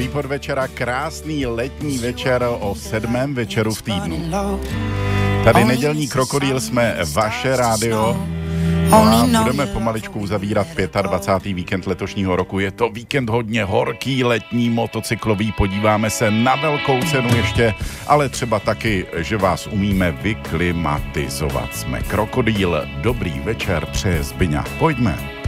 podvečera, krásný letní večer o 7. večeru v týdnu. Tady nedělní Krokodýl, jsme vaše rádio. A budeme pomaličku uzavírat 25. víkend letošního roku. Je to víkend hodně horký, letní, motocyklový. Podíváme se na velkou cenu ještě, ale třeba taky, že vás umíme vyklimatizovat. Jsme Krokodýl. Dobrý večer, přeje Zbyňa. Pojďme.